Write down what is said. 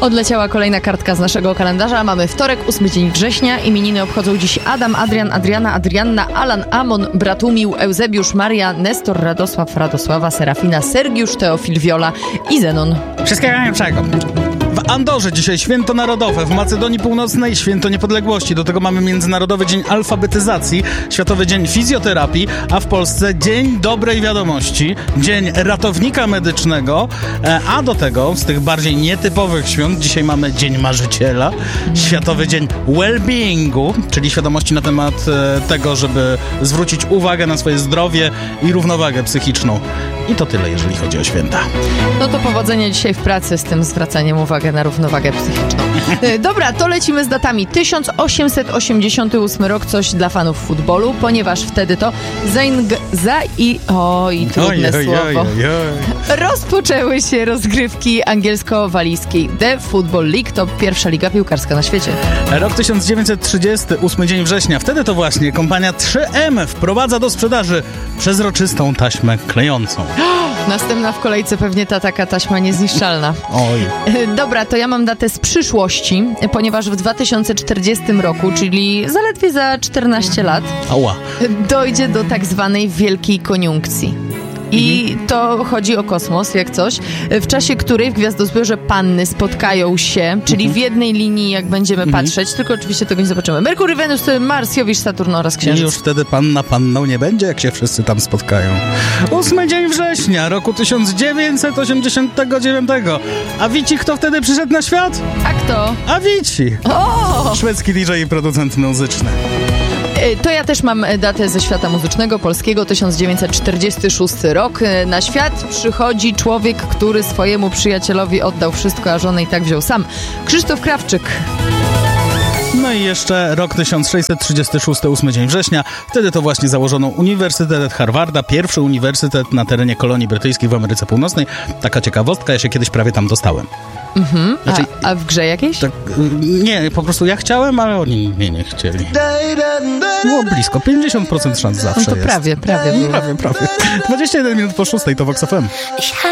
Odleciała kolejna kartka z naszego kalendarza. Mamy wtorek, 8 dzień września. Imieniny obchodzą dziś Adam, Adrian, Adriana, Adrianna, Alan, Amon, Bratumił, Eusebiusz, Maria, Nestor, Radosław, Radosława, Serafina, Sergiusz, Teofil, Wiola i Zenon. Wszystkiego najlepszego. W Andorze dzisiaj święto narodowe, w Macedonii Północnej święto niepodległości. Do tego mamy Międzynarodowy Dzień Alfabetyzacji, Światowy Dzień Fizjoterapii, a w Polsce Dzień Dobrej Wiadomości, Dzień Ratownika Medycznego, a do tego z tych bardziej nietypowych świąt dzisiaj mamy Dzień Marzyciela, Światowy Dzień Wellbeingu, czyli świadomości na temat tego, żeby zwrócić uwagę na swoje zdrowie i równowagę psychiczną. I to tyle, jeżeli chodzi o święta. No to powodzenia dzisiaj w pracy z tym zwracaniem uwagi na równowagę psychiczną. Dobra, to lecimy z datami. 1888 rok, coś dla fanów futbolu, ponieważ wtedy to trudne słowo. Rozpoczęły się rozgrywki angielsko-walijskiej The Football League, to pierwsza liga piłkarska na świecie. Rok 1930, 8 dzień września. Wtedy to właśnie kompania 3M wprowadza do sprzedaży przezroczystą taśmę klejącą. Następna w kolejce pewnie ta taka taśma niezniszczalna. Oj. Dobra, to ja mam datę z przyszłości, ponieważ w 2040 roku, czyli zaledwie za 14 lat, dojdzie do tak zwanej wielkiej koniunkcji. I to chodzi o kosmos, jak coś, w czasie której w gwiazdozbiorze panny spotkają się, czyli w jednej linii, jak będziemy patrzeć, tylko oczywiście tego nie zobaczymy. Merkury, Wenus, Mars, Jowisz, Saturn oraz Księżyc. I już wtedy panna panną nie będzie, jak się wszyscy tam spotkają. 8 dzień września roku 1989. A wiecie, kto wtedy przyszedł na świat? A kto? Avicii! O! Szwedzki DJ i producent muzyczny. To ja też mam datę ze świata muzycznego polskiego, 1946 rok. Na świat przychodzi człowiek, który swojemu przyjacielowi oddał wszystko, a żonę i tak wziął sam. Krzysztof Krawczyk. No i jeszcze rok 1636, 8 dzień września. Wtedy to właśnie założono Uniwersytet Harvarda, pierwszy uniwersytet na terenie kolonii brytyjskiej w Ameryce Północnej. Taka ciekawostka, ja się kiedyś prawie tam dostałem. Znaczy, a w grze jakiejś? Tak, nie, po prostu ja chciałem, ale oni mnie nie chcieli. Było blisko, 50% szans zawsze no to jest. prawie było. Prawie. 21 minut po 6 to Vox FM.